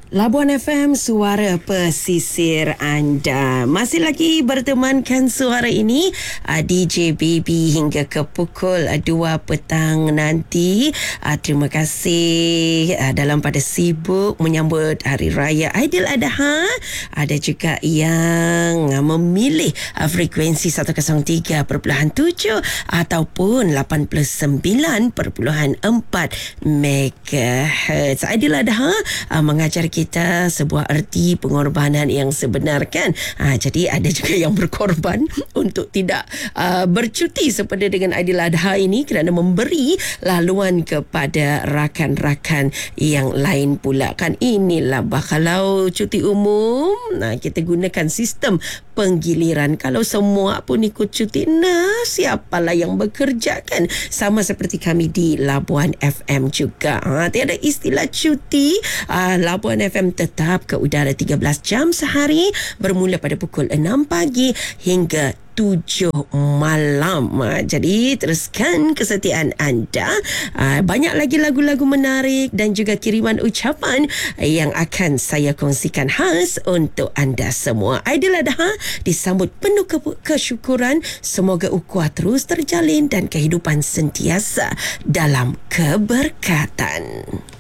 Labuan FM, suara pesisir anda. Masih lagi bertemankan suara ini DJ Baby hingga ke pukul 2 petang nanti. Terima kasih dalam pada sibuk menyambut Hari Raya Aidiladha. Ada juga yang memilih frekuensi 103.7 ataupun 89.4 MHz. Aidiladha mengajar kita sebuah erti pengorbanan yang sebenar kan. Jadi ada juga yang berkorban untuk tidak bercuti sepada dengan Aidiladha ini kerana memberi laluan kepada rakan-rakan yang lain pula kan. Inilah kalau cuti umum kita gunakan sistem penggiliran. Kalau semua pun ikut cuti, siapalah yang bekerja kan. Sama seperti kami di Labuan FM juga. Tiada istilah cuti. Labuan FM tetap ke udara 13 jam sehari bermula pada pukul 6 pagi hingga 7 malam. Jadi teruskan kesetiaan anda. Banyak lagi lagu-lagu menarik dan juga kiriman ucapan yang akan saya kongsikan khas untuk anda semua. Aidiladha disambut penuh kesyukuran. Semoga ukhuwah terus terjalin dan kehidupan sentiasa dalam keberkatan.